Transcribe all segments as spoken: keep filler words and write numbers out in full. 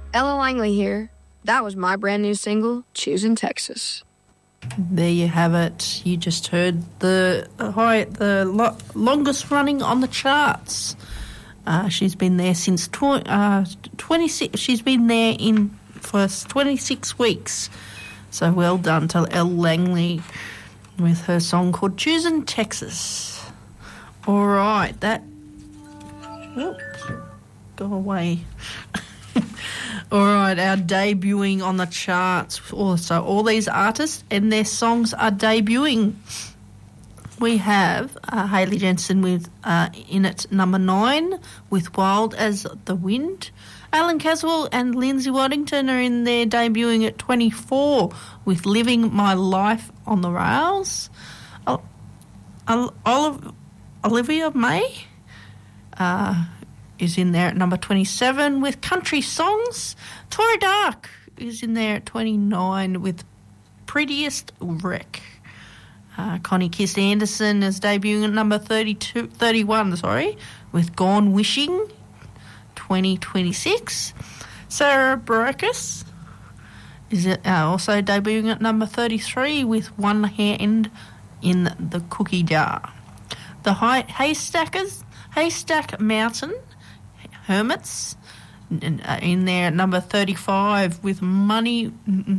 Ella Langley here. That was my brand new single, Choosing Texas. There you have it. You just heard the high, the lo- longest running on the charts. Uh, she's been there since tw- uh, twenty-six. She's been there in for twenty-six weeks. So well done to Elle Langley with her song called "Choosing Texas." All right, that. Whoops, go away. All right, our debuting on the charts. Also, all these artists and their songs are debuting. We have uh, Hayley Jensen with uh, in at number nine with "Wild as the Wind." Alan Caswell and Lindsay Waddington are in there debuting at twenty-four with "Living My Life on the Rails." Oh, Olive, Olivia May uh, is in there at number twenty-seven with "Country Songs." Tori Dark is in there at twenty-nine with "Prettiest Wreck." Uh, Connie Kiss Anderson is debuting at number thirty-two, thirty-one, sorry, with "Gone Wishing," twenty twenty-six. Sarah Bareilles is uh, also debuting at number thirty-three with "One Hand in the Cookie Jar." The Hay- Haystackers, Haystack Mountain Hermits in, uh, in there at number thirty-five with "Money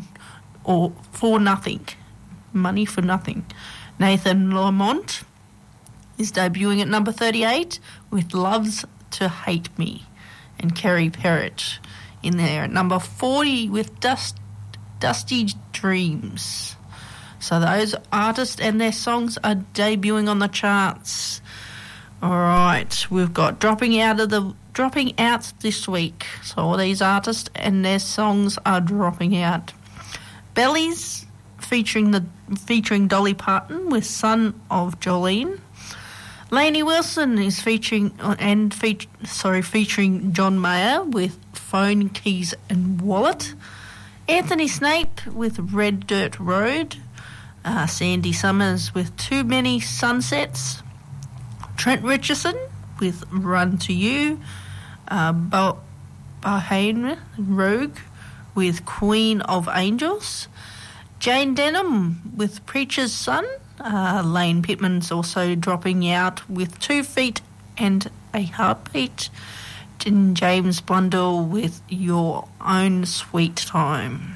or For Nothing." Money for Nothing. Nathan Lamont is debuting at number thirty-eight with "Loves to Hate Me." And Kerry Perrett in there at number forty with Dust, Dusty Dreams. So those artists and their songs are debuting on the charts. All right, we've got dropping out of the dropping out this week. So all these artists and their songs are dropping out. Bellies featuring the featuring Dolly Parton with "Son of Jolene." Lainey Wilson is featuring and feat, sorry featuring John Mayer with "Phone, Keys and Wallet." Anthony Snape with "Red Dirt Road." Uh, Sandy Summers with "Too Many Sunsets." Trent Richardson with "Run to You." Uh, Bo- Bohemian Rogue with "Queen of Angels." Jane Denham with "Preacher's Son." Uh, Lane Pittman's also dropping out with "Two Feet and a Heartbeat." And James Blundell with "Your Own Sweet Time."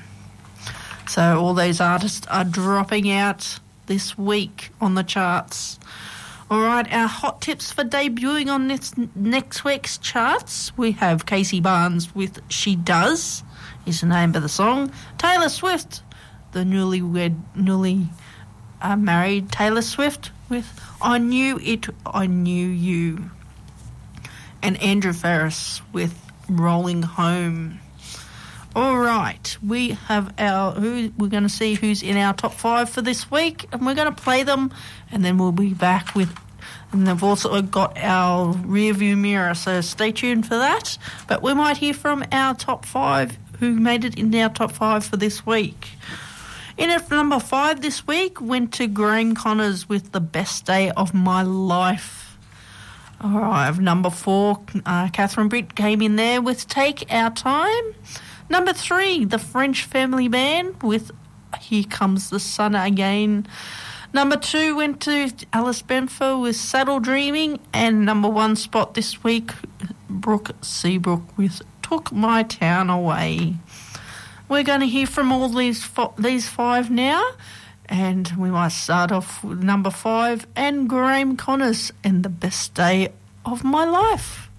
So all those artists are dropping out this week on the charts. All right, our hot tips for debuting on this next week's charts. We have Casey Barnes with "She Does" is the name of the song. Taylor Swift, the newlywed, newly uh, married Taylor Swift with "I Knew It, I Knew You." And Andrew Ferris with "Rolling Home." All right, we have our, who we're going to see who's in our top five for this week, and we're going to play them, and then we'll be back with, and they've also got our rear view mirror, so stay tuned for that. But we might hear from our top five who made it in our top five for this week. In at number five this week went to Graham Connors with "The Best Day of My Life." All right, number four, uh, Catherine Britt came in there with "Take Our Time." Number three, the French Family Band with "Here Comes the Sun Again." Number two went to Alice Benfer with "Saddle Dreaming." And number one spot this week, Brooke Seabrook with "Took My Town Away." We're going to hear from all these fo- these five now, and we might start off with number five and Graham Connors and "The Best Day of My Life."